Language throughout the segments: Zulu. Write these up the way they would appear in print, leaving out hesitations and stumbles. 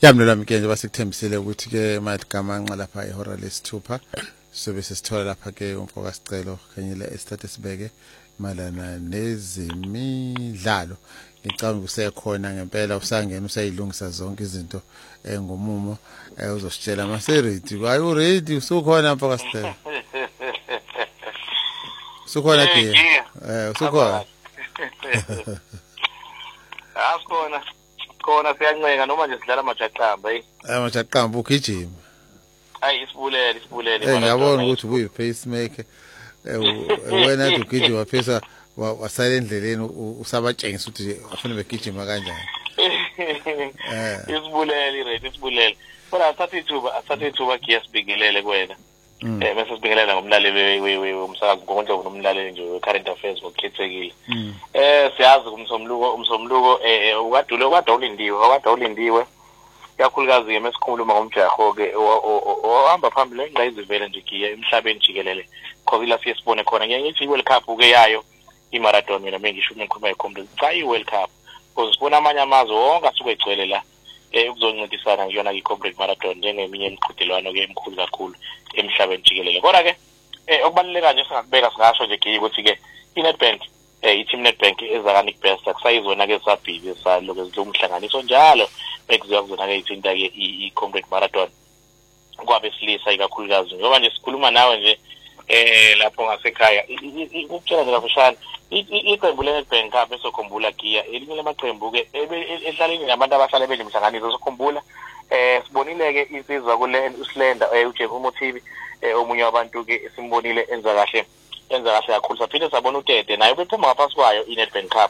Yami nami ke nje basikuthembisile ukuthi ke madgamanqa lapha ehora lesithupha sobe sesithola lapha ke umfoka sicelo kanye le esithathe sibeke malana nezimidlalo. Ngicabanga usekhona ngempela usangena usayilungisa zonke izinto ngomumo uzositshela mase ready are you ready usukhona mfoka sicelo usukhona ke usukhona Askhona khona siyanceka noma nje sidlala amajaqamba amajaqamba ugijima hayi isibulele ngiyabona ukuthi uyi pacemaker wena uthi ugijima phesa wasala endleleni usabatshengisa ukuthi afuna begijima kanjani isibulele kodwa asathe ithuba kiyasibingelele kuwena bese sibingelela ngomlaleli womsakazo konke nomlaleli nje we-current affairs ngokukhethekile siyazi umsomluko ukade ulindiwe kakhulukazi mesikhuluma ngomjaho ke ohamba phambili engayizivele nje giya emhlabeni jikelele because la siyasibone khona ngiyithi i-World Cup ke yayo i-marathon mina mengisho ngikhuluma ikhombe cha i-World Cup because sibona amanye amazwe wonke asuke egcwele la ukuzoncintisana ngiyona i-corporate marathon njengeminye imiqhudelwano ke emkhulu kakhulu emhlabeni jikelele kodwa ke okubaluleka nje singakubeka singasho nje giya ukuthi ke i-Nedbank i-team Nedbank ezakanik best akusayizona ke sabhizi salo ke zilumhlanganiso njalo bekuziwa kuzona ke ithinta ke i-corporate marathon kwabesilisa ikakhulukazi ngoba nje sikhuluma nawe nje lapho ngasekhaya ukutshela nje kafushane iqembu le-Nedbank Cup esokhumbula giya elinye lamaqembu ke ehlaleni nabantu abahlala benemhlanganiso sokhumbula sibonile ke insizwa kule uSlender uJeff Umothibi omunye wabantu ke simbonile enza kahle kakhulu saphinde sabona uTete naye bephuma ngaphansi kwayo i-Nedbank Cup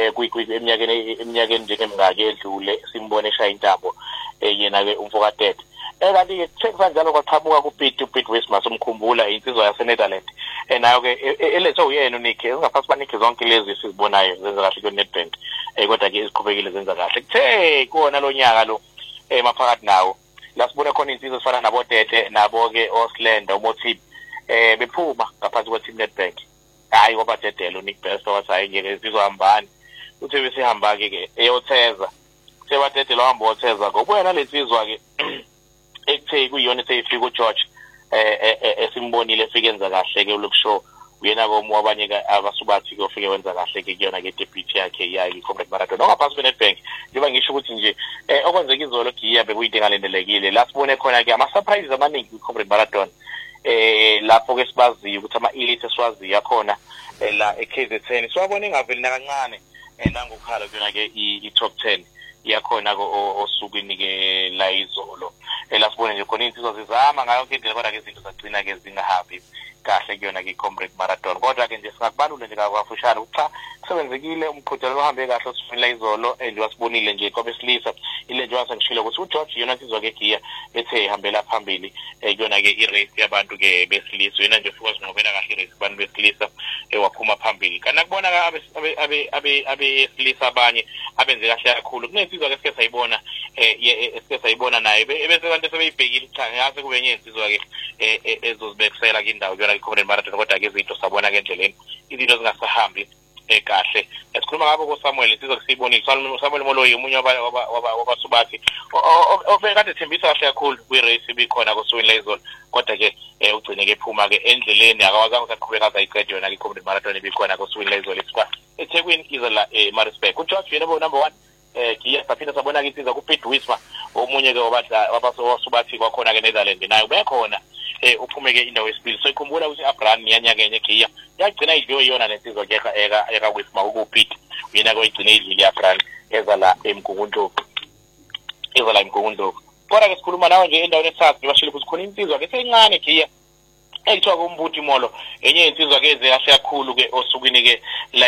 eminyakeni njengemingaki edlule simbone eshaya intambo yena ke umfoka Tete kanti ke sekanjalo kwaqhamuka kuPete Westmas umkhumbula insizwa yaseNetherlands nayo ke elethe uyena uNick engaphansi kwaNick zonke lezi sizibonayo zenza kahle ku-Nedbank kodwa ke iziqhubekile zenza kahle kuthe kuona lo nyaka lo maphakathi nawo la sibona khona insizwa ezifana nabo Tete nabo ke oSlender uMothibi bephuma ngaphansi kwe-team Nedbank hayi kwaba Dedelo Nick Best wathi hayi ngeke sizohambani uthe besihamba ke eyotheza sebaDedelo hamba wotheza ngobuyena lesizwa ke ekuthe kuyona seyifika uGeorge esimbonile efike enza kahle ke lokushow uyena komu abanye abasubathi ke ofike wenza kahle ke kuyona ke debut yakhe yayi corporate marathon ngaphansi kweNedbank njengoba ngisho ukuthi nje okwenzeka izolo giya bekuyinto engalendelekile la sibone khona ke ama surprises amaningi ku-corporate marathon lapho ke sibaziyo ukuthi ama-elite esiwaziyo akhona la eKZN siwabona ingaveli nakancane nangokhala kuyona ke i-top 10 yakhona osukwini ke la izolo la sibone nje khona insizwa zizama ngayo ke indlela kodwa ke izinto zagcina ke zingahambi kahle kuyona ke i-corporate marathon kodwa ke nje singakubalula nje kafushane cha kusebenzekile umqhudelwano ohambe kahle osifuna izolo nje wasibonile nje kwabesilisa ile nje wasengishilo ukuthi uGeorge yona insizwa ke giya ethe ihambela phambili kuyona ke i-race yabantu ke besilisa yena nje futhi sinqobela kahle i-race abantu besilisa waphuma phambili kana kubona abesilisa abanye abenze kahle kakhulu kunesizwa ke sike sayibona naye bese abantu sebeyibhekile cha ngase kube enye insizwa ke ezozibekisela ke indawo kuyona i-corporate marathon kodwa ke izinto sabona ke endleleni izinto zingasahambi kahle esikhuluma ngabo koSamuel insizwa kusibonile Samuel Moloyi umunye wabasubathi obekade ethembisa kahle kakhulu kwi-race ibikhona kosukwini la izolo kodwa ke ugcine ke phuma ke endleleni akawazanga usaqhubeka azayiqeda yona ke i-corporate marathon ibikhona kosukwini la izolo eThekwini izola Maritzburg uGeorge yena number 1 giya saphinde sabona ke insizwa kuPete Westmas omunye ke wabasubathi kwakhona ke Netherlands nayo bekhona uphume ke indawo yesibili so ikhumbula ukuthi Abraham yanyakenye giya yagcina idliwe yona lensizwa ke eka Westmas ukuPete yena ke igcina idlile Abraham ezala emgungundlovu kodwa ke sikhuluma nawe nje endaweni esathu bashilo ukuthi khona insizwa ke sencane giya ekuthiwa kuMbuti Molo enye insizwa ke eze kahle kakhulu ke osukwini ke